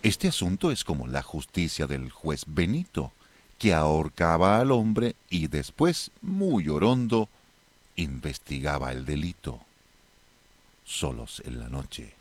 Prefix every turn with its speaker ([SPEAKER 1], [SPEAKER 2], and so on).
[SPEAKER 1] Este asunto es como la justicia del juez Benito, que ahorcaba al hombre y después, muy orondo, investigaba el delito. Solos en la noche.